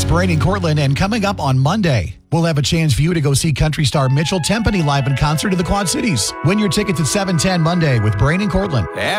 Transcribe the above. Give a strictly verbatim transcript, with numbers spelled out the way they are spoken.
It's Brain and Cortland, and coming up on Monday, we'll have a chance for you to go see country star Mitchell Tempany live in concert in the Quad Cities. Win your tickets at seven ten Monday with Brain and Cortland.